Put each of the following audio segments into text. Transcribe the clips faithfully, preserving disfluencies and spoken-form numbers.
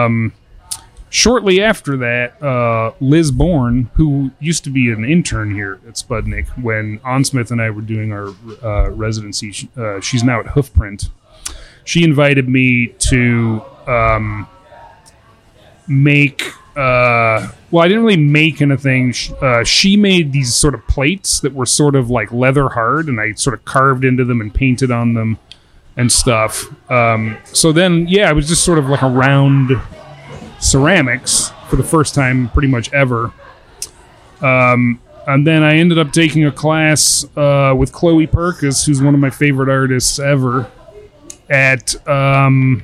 um, shortly after that, uh, Liz Bourne, who used to be an intern here at Spudnik when Onsmith and I were doing our uh, residency, uh, she's now at Hoofprint. She invited me to um, make, uh, well, I didn't really make anything. Uh, she made these sort of plates that were sort of like leather hard, and I sort of carved into them and painted on them and stuff. Um, so then, yeah, I was just sort of like around ceramics for the first time pretty much ever. Um, and then I ended up taking a class uh, with Chloe Perkis, who's one of my favorite artists ever, at um,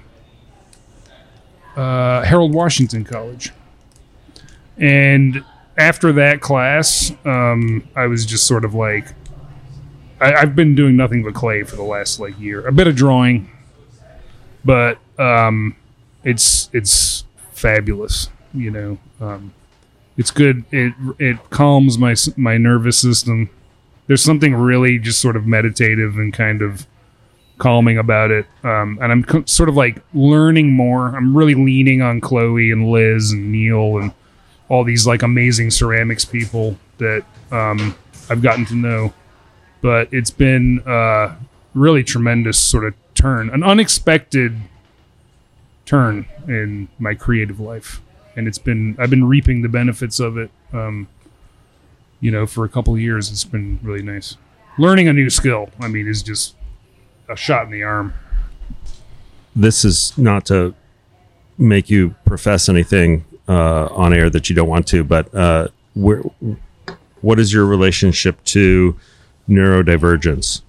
uh, Harold Washington College. And after that class, um, I was just sort of like, I, I've been doing nothing but clay for the last like year. A bit of drawing, but um, it's it's fabulous. You know, um, it's good. It it calms my my nervous system. There's something really just sort of meditative and kind of calming about it. Um, and I'm co- sort of like learning more. I'm really leaning on Chloe and Liz and Neil and all these like amazing ceramics people that um, I've gotten to know. But it's been uh, really tremendous sort of turn, an unexpected turn in my creative life. And it's been, I've been reaping the benefits of it, um, you know, for a couple of years. It's been really nice. Learning a new skill, I mean, is just a shot in the arm. This is not to make you profess anything uh, on air that you don't want to, but uh, where, what is your relationship to neurodivergence?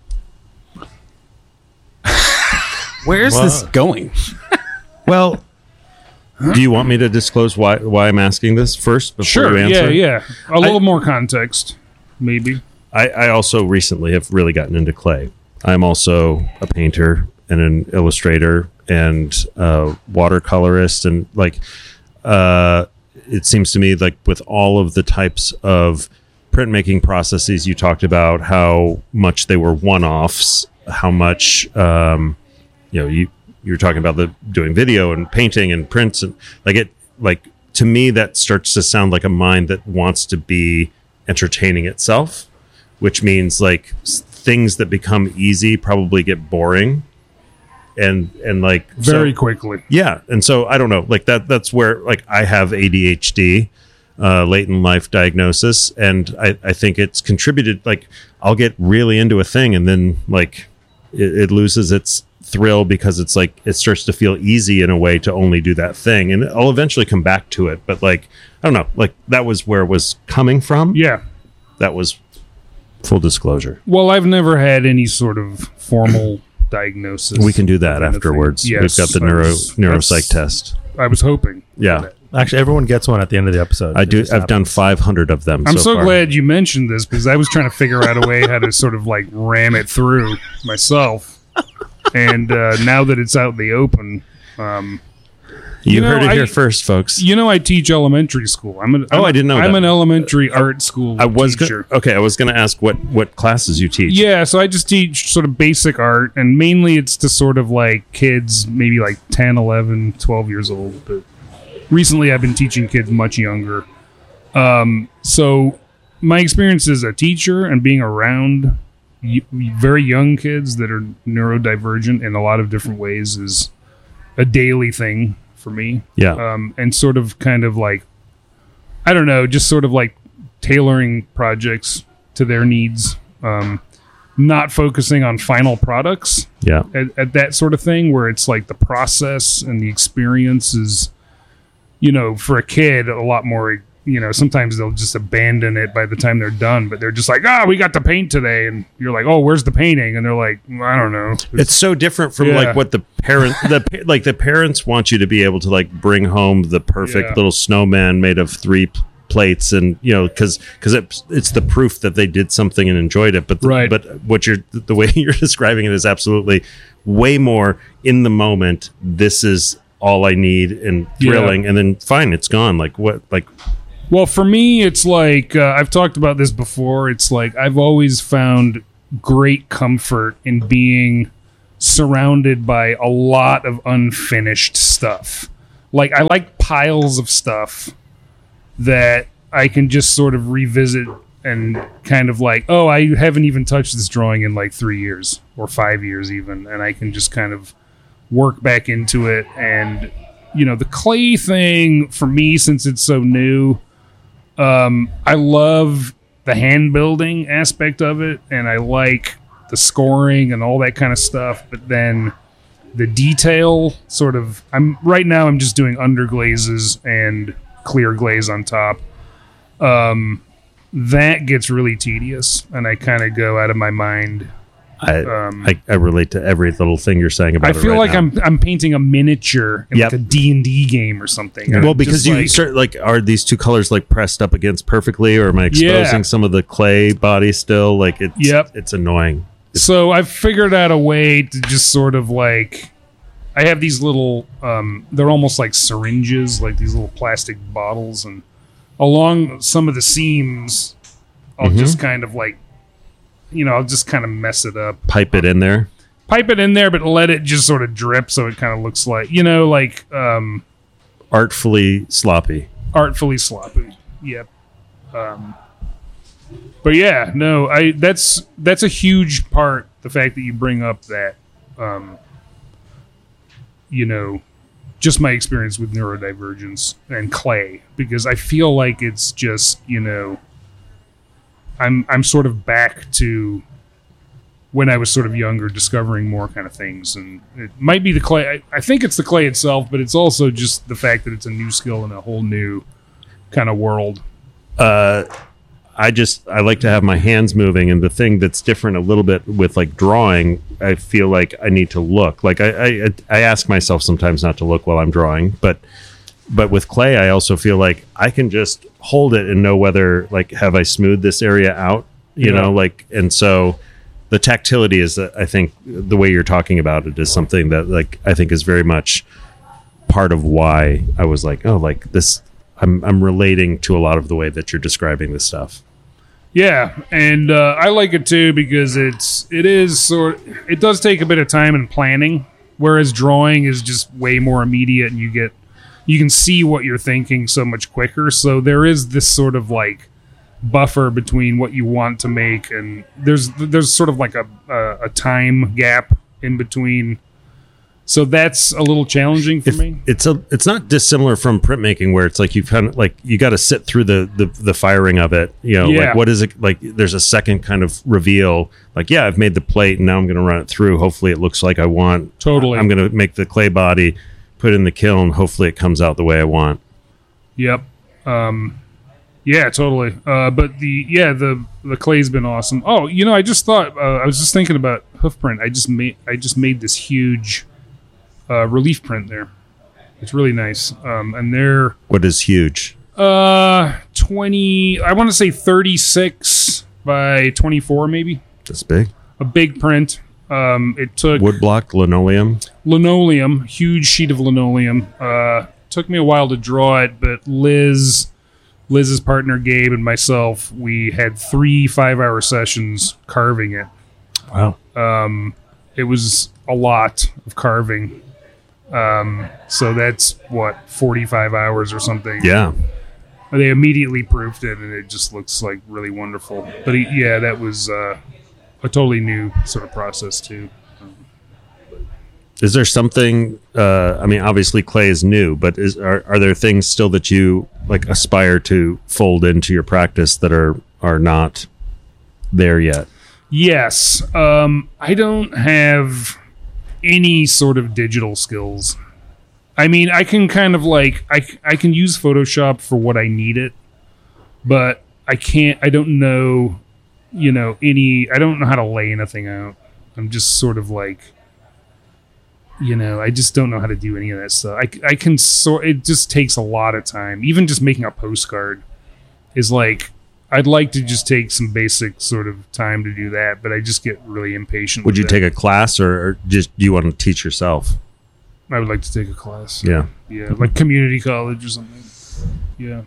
Where's Wow. this going? Well, Do you want me to disclose why why I'm asking this first before Sure, you answer? yeah, yeah. A little I- more context, maybe. I, I also recently have really gotten into clay. I'm also a painter and an illustrator and a watercolorist, and like uh, it seems to me like with all of the types of printmaking processes you talked about, how much they were one-offs, how much um, you know you you were talking about the doing video and painting and prints, and like it like to me that starts to sound like a mind that wants to be entertaining itself, which means like s- things that become easy probably get boring and and like Very so, quickly. yeah. And so I don't know, like that that's where like I have A D H D, uh late in life diagnosis, and I, I think it's contributed. Like I'll get really into a thing and then like it, it loses its thrill because it's like it starts to feel easy in a way to only do that thing, and I'll eventually come back to it. But like I don't know, like that was where it was coming from. Yeah. That was full disclosure. Well, I've never had any sort of formal diagnosis. We can do that kind of afterwards. thing. We've Yes, got the I neuro was- neuropsych that's- test. I was hoping. Yeah, actually, everyone gets one at the end of the episode. I It do. just I've done happens. five hundred of them. I'm so far. glad you mentioned this because I was trying to figure out a way how to sort of like ram it through myself. And uh, now that it's out in the open, um, You, You know, heard it I- here first, folks. you know, I teach elementary school. I'm an, Oh, I'm, I didn't know I'm that. an elementary art school I was teacher. gonna, okay. I was going to ask what what classes you teach. Yeah, so I just teach sort of basic art, and mainly it's to sort of like kids, maybe like ten, eleven, twelve years old. But recently I've been teaching kids much younger. Um, so my experience as a teacher and being around y- very young kids that are neurodivergent in a lot of different ways is a daily thing for me. Yeah. Um, and sort of kind of like, I don't know, just sort of like tailoring projects to their needs. Um, not focusing on final products Yeah. at, at that sort of thing, where it's like the process and the experience is, you know, for a kid, a lot more, you know, sometimes they'll just abandon it by the time they're done, but they're just like, ah, we got to paint today. And you're like, oh, where's the painting? And they're like, well, I don't know. It's so different from Yeah. like what the parent the pa- like the parents want you to be able to like bring home the perfect Yeah. little snowman made of three p- plates, and you know because because it, it's the proof that they did something and enjoyed it. But the, Right. but what you're the way you're describing it is absolutely way more in the moment. This is all I need and Yeah. thrilling, and then fine, it's gone. Like what like. Well, for me, it's like, uh, I've talked about this before. It's like, I've always found great comfort in being surrounded by a lot of unfinished stuff. like I like piles of stuff that I can just sort of revisit and kind of like, oh, I haven't even touched this drawing in like three years or five years even, and I can just kind of work back into it. And you know, the clay thing for me, since it's so new, um, I love the hand building aspect of it, and I like the scoring and all that kind of stuff. But then the detail sort of, I'm right now I'm just doing underglazes and clear glaze on top. Um, that gets really tedious, and I kind of go out of my mind. I, Um, I I relate to every little thing you're saying about I it. feel right like now. I'm I'm painting a miniature in Yep. like a D and D game or something. And Well, I'm because just you like, start like, are these two colors like pressed up against perfectly, or am I exposing Yeah. some of the clay body still? Like it's Yep. it's annoying. So I've figured out a way to just sort of like, I have these little, um, they're almost like syringes, like these little plastic bottles, and along some of the seams, I'll Mm-hmm. just kind of like, you know, I'll just kind of mess it up, Pipe it in there. pipe it in there, but let it just sort of drip, so it kind of looks like, you know, like um, Artfully sloppy. artfully sloppy. Yep. Um, but yeah, no, I that's that's a huge part. The fact that you bring up that, um, you know, just my experience with neurodivergence and clay, because I feel like it's just, you know, I'm I'm sort of back to when I was sort of younger, discovering more kind of things, and it might be the clay. I, I think it's the clay itself, but it's also just the fact that it's a new skill in a whole new kind of world. Uh, I just I like to have my hands moving, and the thing that's different a little bit with like drawing, I feel like I need to look. Like I I, I ask myself sometimes not to look while I'm drawing, but but with clay, I also feel like I can just hold it and know whether like have I smoothed this area out, you Yeah. know, like and so. The tactility is, uh, I think, the way you're talking about it is something that, like, I think is very much part of why I was like, oh, like this. I'm I'm relating to a lot of the way that you're describing this stuff. Yeah, and uh, I like it too because it's it is sort it does take a bit of time and planning, whereas drawing is just way more immediate, and you get you can see what you're thinking so much quicker. So there is this sort of like buffer between what you want to make, and there's there's sort of like a a, a time gap in between. So that's a little challenging for If me. it's a it's not dissimilar from printmaking, where it's like you kind of like you got to sit through the, the the firing of it. You know, Yeah. like what is it like? There's a second kind of reveal. Like, yeah, I've made the plate, and now I'm going to run it through. Hopefully, it looks like I want. Totally. I'm going to make the clay body, put it in the kiln. Hopefully, it comes out the way I want. Yep. Um, yeah, totally. Uh, but the yeah the the clay's been awesome. Oh, you know, I just thought uh, I was just thinking about hoof print. I just made I just made this huge uh, relief print there. It's really nice. Um, and they're What is huge? uh twenty. I want to say thirty-six by twenty-four, maybe. That's big. A big print. Um, it took Woodblock linoleum. linoleum, huge sheet of linoleum. Uh, took me a while to draw it, but Liz. Liz's partner Gabe and myself, we had three five-hour sessions carving it. Wow. Um, it was a lot of carving. Um, so that's what forty-five hours or something. Yeah. They immediately proofed it, and it just looks like really wonderful. But he, yeah, that was uh, a totally new sort of process too. Is there something? Uh, I mean, obviously clay is new, but is are, are there things still that you like aspire to fold into your practice that are are not there yet? Yes, um, I don't have any sort of digital skills. I mean, I can kind of like I I can use Photoshop for what I need it, but I can't. I don't know, you know, any. I don't know how to lay anything out. I'm just sort of like. You know, I just don't know how to do any of that stuff. I, I can sort. It just takes a lot of time. Even just making a postcard is like, I'd like to just take some basic sort of time to do that, but I just get really impatient. Would with you that. take a class, or, or just do you want to teach yourself? I would like to take a class. Yeah. Yeah, like community college or something. Yeah.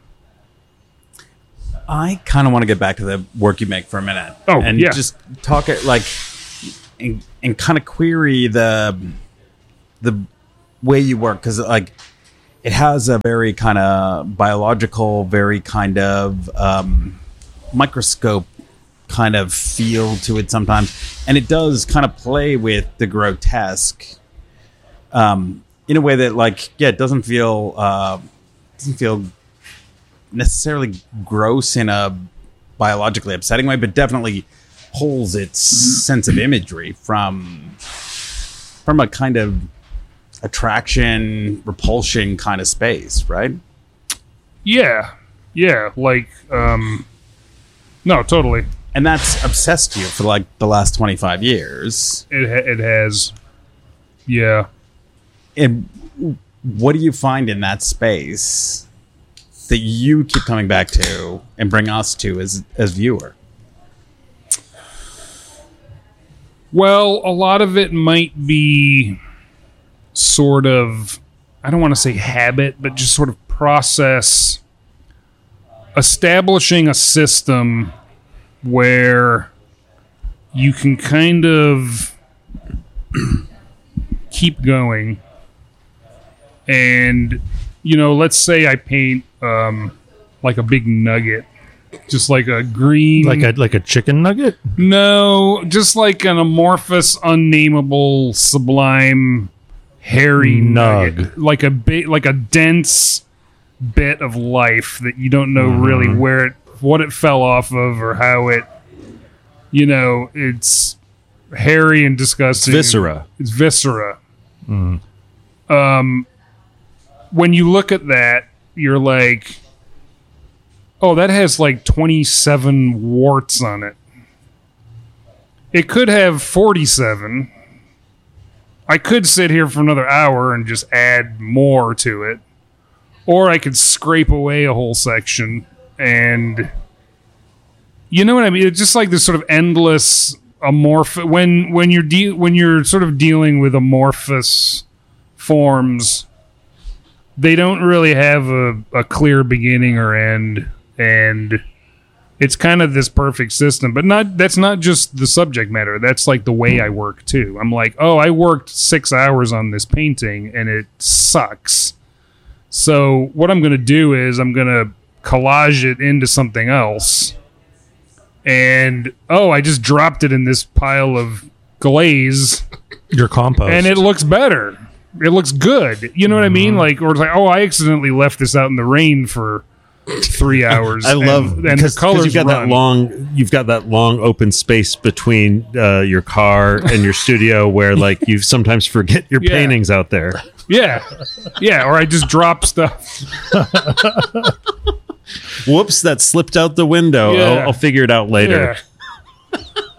I kind of want to get back to the work you make for a minute. Oh, and yeah. just talk it like, and, and kind of query the the way you work, because like it has a very kind of biological, very kind of um, microscope kind of feel to it sometimes, and it does kind of play with the grotesque um, in a way that, like, yeah, it doesn't feel uh, doesn't feel necessarily gross in a biologically upsetting way, but definitely pulls its sense of imagery from from a kind of attraction, repulsion kind of space, right? Yeah, yeah, like, um, no, totally. And that's obsessed you for like the last twenty-five years. It ha- it has, yeah. And what do you find in that space that you keep coming back to and bring us to as as viewer? Well, a lot of it might be sort of, I don't want to say habit, but just sort of process, establishing a system where you can kind of keep going. And, you know, let's say I paint um, like a big nugget, just like a green, Like a like a chicken nugget? no, just like an amorphous, unnameable, sublime, hairy Nug. nugget, like a bit, like a dense bit of life that you don't know really where it, what it fell off of, or how it, you know, it's hairy and disgusting. It's viscera. It's viscera. Um, when you look at that, you're like, oh, that has like twenty-seven warts on it. It could have forty-seven. I could sit here for another hour and just add more to it. Or I could scrape away a whole section and, you know what I mean? It's just like this sort of endless amorph when when you're de- when you're sort of dealing with amorphous forms, they don't really have a, a clear beginning or end, and it's kind of this perfect system. But not that's not just the subject matter. That's like the way I work too. I'm like, oh, I worked six hours on this painting and it sucks. So what I'm going to do is I'm going to collage it into something else. And, oh, I just dropped it in this pile of glaze Your compost. and it looks better. It looks good. You know what I mean? Like, or it's like, oh, I accidentally left this out in the rain for three hours. I love and, and because the colors you've got run. that long you've got that long open space between uh, your car and your studio where like you sometimes forget your Yeah. paintings out there. Yeah. Yeah, or I just drop stuff. Whoops, that slipped out the window. Yeah. I'll, I'll figure it out later. Yeah.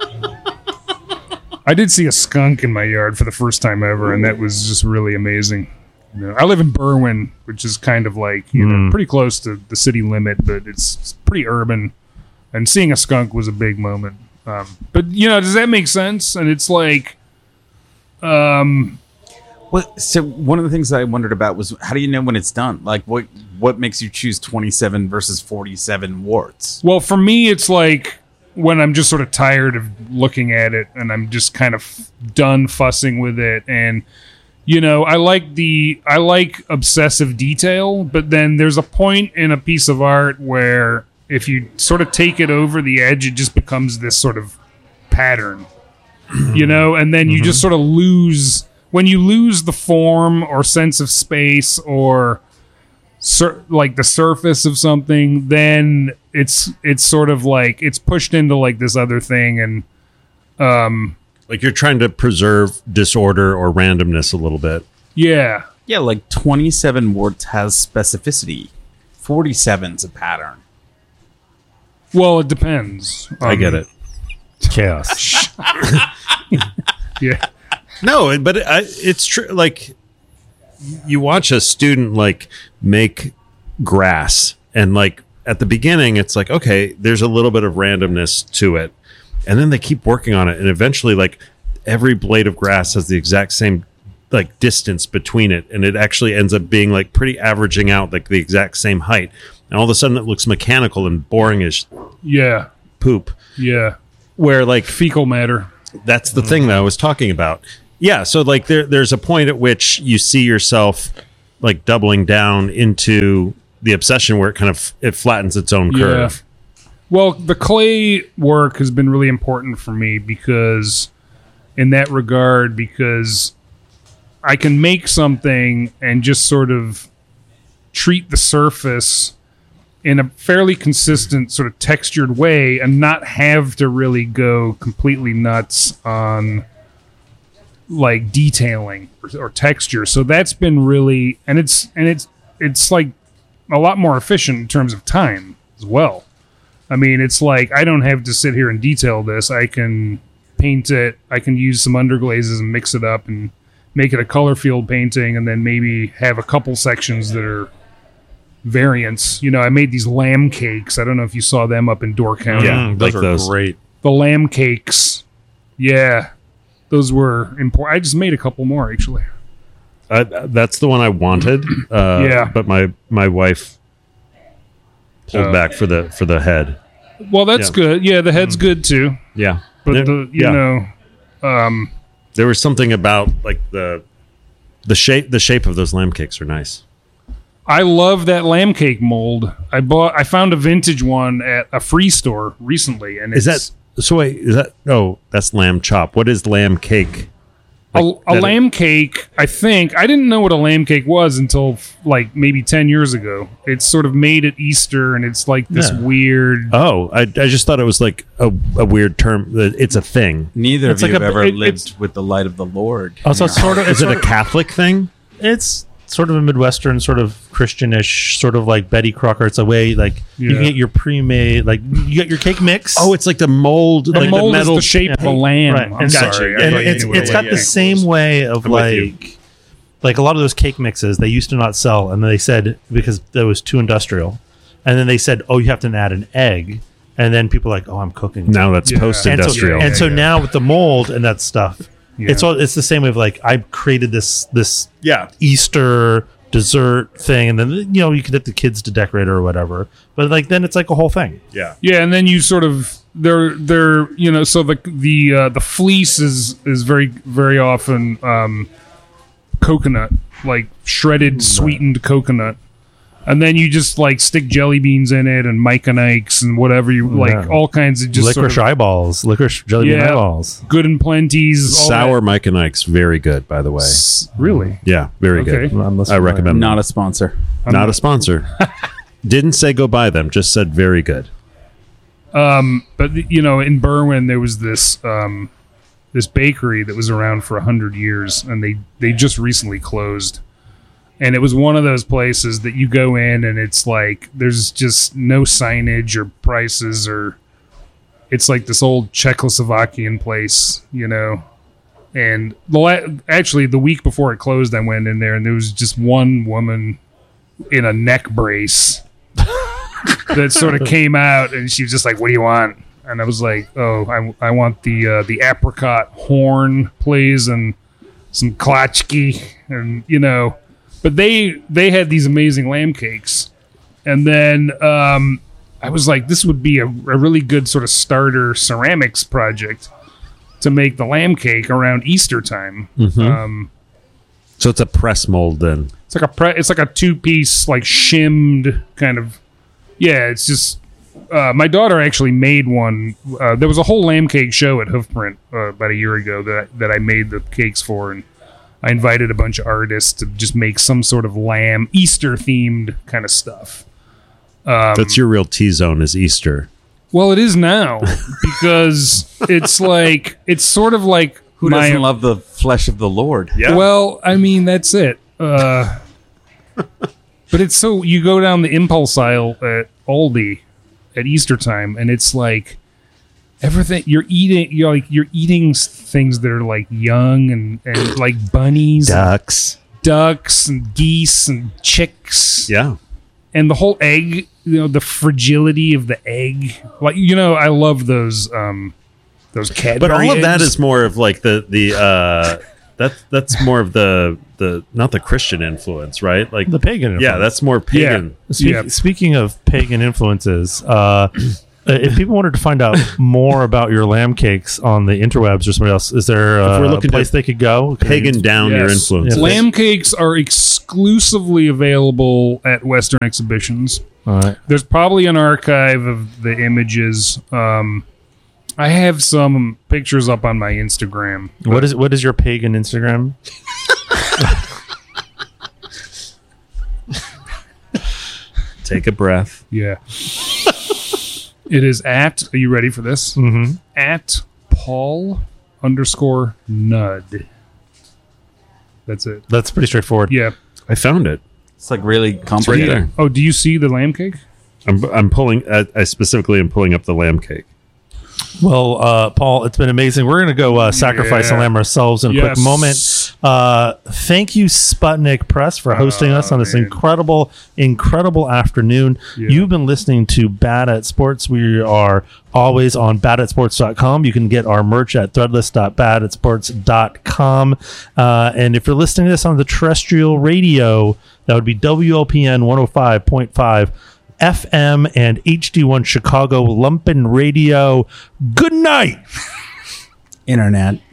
I did see a skunk in my yard for the first time ever, and that was just really amazing. You know, I live in Berwyn, which is kind of like, you know, pretty close to the city limit, but it's, it's pretty urban. And seeing a skunk was a big moment. Um, but, you know, does that make sense? And it's like, um, Well, so one of the things that I wondered about was how do you know when it's done? Like, what what makes you choose twenty-seven versus forty-seven warts? well, for me, it's like when I'm just sort of tired of looking at it and I'm just kind of done fussing with it. And, you know, I like the, I like obsessive detail, but then there's a point in a piece of art where if you sort of take it over the edge, it just becomes this sort of pattern, you know, and then you just sort of lose, when you lose the form or sense of space or sur- like the surface of something, then it's it's sort of like it's pushed into like this other thing. And um Like you're trying to preserve disorder or randomness a little bit. yeah, Yeah, like twenty-seven warts has specificity. forty-seven's a pattern. well, it depends. I Um, get it. chaos. Yeah. No, but it, I, it's true. Like you watch a student like make grass, and like at the beginning, it's like okay, there's a little bit of randomness to it, and then they keep working on it, and eventually, like every blade of grass has the exact same like distance between it, and it actually ends up being like pretty averaging out, like the exact same height, and all of a sudden, it looks mechanical and boring as Yeah. poop. Yeah. Where like Fecal matter. that's the thing that I was talking about. Yeah, so like there there's a point at which you see yourself like doubling down into the obsession where it kind of it flattens its own curve. Well, the clay work has been really important for me because, in that regard, because I can make something and just sort of treat the surface in a fairly consistent sort of textured way and not have to really go completely nuts on like detailing or, or texture. So that's been really, and it's, and it's, it's like a lot more efficient in terms of time as well. I mean, it's like, I don't have to sit here and detail this. I can paint it. I can use some underglazes and mix it up and make it a color field painting, and then maybe have a couple sections that are variants. You know, I made these lamb cakes. I don't know if you saw them up in Door County. Yeah, Mm, those like are those. great. The lamb cakes. Yeah. Those were important. I just made a couple more, actually. Uh, that's the one I wanted. Uh, Yeah. but my my wife pulled Uh, back for the for the head. Well, that's Yeah. good. Yeah, the head's good, too. Yeah, But, There- the you yeah. know... Um, there was something about like the the shape the shape of those lamb cakes are nice. I love that lamb cake mold. I bought. I found a vintage one at a free store recently, and Is it's that so? Wait, is that? Oh, that's lamb chop. What is lamb cake? a, Like, a that- lamb cake. I think I didn't know what a lamb cake was until like maybe ten years ago. It's sort of made at Easter, and it's like this Yeah. weird. Oh, I, I just thought it was like a, a weird term. That it's a thing. Neither It's of you like have a- ever it- lived it's- with the light of the Lord. Also, it's sort of Is it's it sort a of, Catholic thing? it's sort of a Midwestern, sort of Christianish, sort of like Betty Crocker. It's a way like you Yeah. can get your pre-made, like you get your cake mix. Oh, it's like the mold, The like mold the metal is the shape of a yeah. lamb. Right. I'm And- sorry, I and thought you it's knew what a it's got lamb the cake same was. way of I'm with you. like like a lot of those cake mixes they used to not sell, and then they said because that was too industrial, and then they said, oh, you have to add an egg, and then people are like, oh, I'm cooking Now that's Yeah. post-industrial. And so, and so yeah. now with the mold and that stuff, Yeah. it's all it's the same way of like I created this this yeah, Easter dessert thing, and then you know you could get the kids to decorate or whatever. But like then it's like a whole thing. yeah. Yeah, and then you sort of they're they're you know so the the uh, the fleece is is very very often um, coconut, like shredded sweetened coconut, and then you just like stick jelly beans in it and Mike and Ike's and whatever you like, Yeah. all kinds of just licorice sort of eyeballs, licorice jelly bean Yeah. eyeballs. good and plenty's all Sour Mike and Ike's very good, by the way. that. S- really. Yeah, very Okay. good. I'm less I familiar. recommend Not them. a sponsor. Not a sponsor. Didn't say go buy them. Just said very good. But you know, in Berwyn there was this um, this bakery that was around for a hundred years, and they they just recently closed. And it was one of those places that you go in and it's like there's just no signage or prices, or it's like this old Czechoslovakian place, you know. And the la- actually the week before it closed, I went in there and there was just one woman in a neck brace that sort of came out, and she was just like, "What do you want?" And I was like, "Oh, I, I want the uh, the apricot horn, please, and some klatchki, and you know." But they they had these amazing lamb cakes, and then um, I was like, "This would be a, a really good sort of starter ceramics project to make the lamb cake around Easter time." Um, So it's a press mold then. it's like a pre- it's like a two piece like shimmed kind of. Yeah, it's just. Uh, my daughter actually made one. Uh, there was a whole lamb cake show at Hoofprint uh, about a year ago that that I made the cakes for, and I invited a bunch of artists to just make some sort of lamb Easter themed kind of stuff. That's your real T zone is Easter. Well, it is now because it's like it's sort of like Who my- doesn't love the flesh of the Lord? Yeah. Well, I mean, that's it. Uh, but it's so you go down the impulse aisle at Aldi at Easter time, and it's like everything you're eating. You're like you're eating s- things that are like young and, and like bunnies, and Ducks. ducks, and geese and chicks, Yeah. and the whole egg. You know, the fragility of the egg. Like you know, I love those um those Cadbury But all of that eggs. is more of like the the uh that's that's more of the the not the Christian influence, right? Like The pagan. yeah, that's more pagan. Speak, Yeah. Speaking of pagan influences, uh, Uh, if people wanted to find out more about your lamb cakes on the interwebs or somebody else, is there uh, we're a looking place to they could go? Pagan down your Yes. influence. Yeah. Lamb cakes are exclusively available at Western exhibitions. All right. There's probably an archive of the images. Um, I have some pictures up on my Instagram. What is what is your pagan Instagram? Take a breath. Yeah. It is at, are you ready for this? Mm-hmm. At Paul underscore Nud. That's it. That's pretty straightforward. Yeah. I found it. It's like really It's right complicated. there. Oh, do you see the lamb cake? I'm, I'm pulling. I, I specifically am pulling up the lamb cake. Well, uh, Paul, it's been amazing. We're going to go uh, sacrifice Yeah. a lamb ourselves in a quick Yes. moment. Uh, thank you, Sputnik Press, for hosting Oh, us on this man. incredible, incredible afternoon. Yeah. You've been listening to Bad at Sports. We are always on bad at sports dot com. You can get our merch at threadless dot bad at sports dot com. Uh, and if you're listening to this on the terrestrial radio, that would be W L P N one oh five point five F M and H D one Chicago Lumpen Radio. Good night. Internet.